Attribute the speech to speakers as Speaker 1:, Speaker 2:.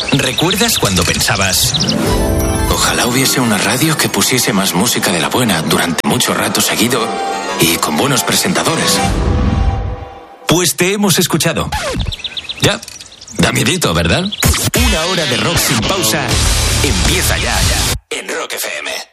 Speaker 1: ¿Recuerdas cuando pensabas:
Speaker 2: ojalá hubiese una radio que pusiese más música de la buena durante mucho rato seguido y con buenos presentadores?
Speaker 1: Pues te hemos escuchado. Ya, da miedito, ¿verdad? Una hora de rock sin pausa empieza ya en Rock FM.